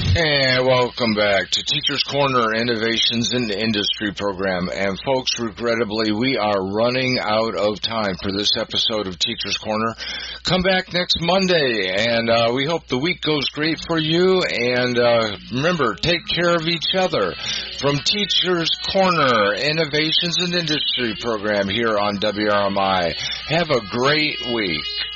And welcome back to Teachers Corner Innovations in the Industry program. And folks, regrettably, we are running out of time for this episode of Teachers Corner. Come back next Monday, and we hope the week goes great for you. And remember, take care of each other. From Teachers Corner Innovations in Industry program here on WRMI. Have a great week.